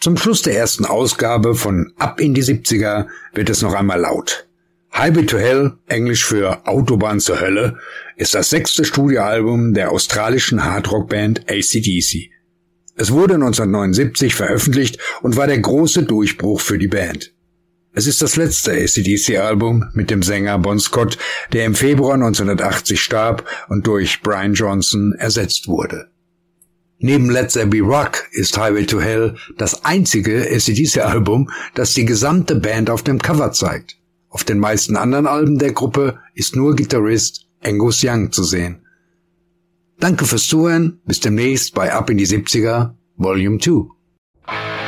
Zum Schluss der ersten Ausgabe von Ab in die 70er wird es noch einmal laut. Highway to Hell, englisch für Autobahn zur Hölle, ist das 6. Studioalbum der australischen Hardrock-Band AC/DC. Es wurde 1979 veröffentlicht und war der große Durchbruch für die Band. Es ist das letzte AC/DC-Album mit dem Sänger Bon Scott, der im Februar 1980 starb und durch Brian Johnson ersetzt wurde. Neben Let There Be Rock ist Highway to Hell das einzige AC/DC-Album, das die gesamte Band auf dem Cover zeigt. Auf den meisten anderen Alben der Gruppe ist nur Gitarrist Angus Young zu sehen. Danke fürs Zuhören, bis demnächst bei Ab in die 70er, Volume 2.